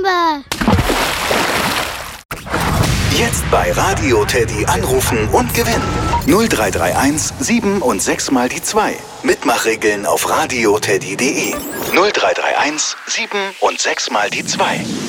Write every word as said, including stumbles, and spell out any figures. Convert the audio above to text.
Bombe! Jetzt bei Radio Teddy anrufen und gewinnen. null drei drei eins sieben und sechs mal die zwei. Mitmachregeln auf radioteddy punkt de. null drei drei eins sieben und sechs mal die zwei.